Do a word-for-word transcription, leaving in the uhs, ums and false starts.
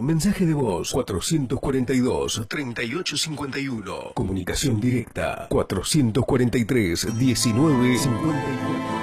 Mensaje de voz cuatrocientos cuarenta y dos, treinta y ocho cincuenta y uno. Comunicación directa cuatrocientos cuarenta y tres, diecinueve cincuenta y cuatro.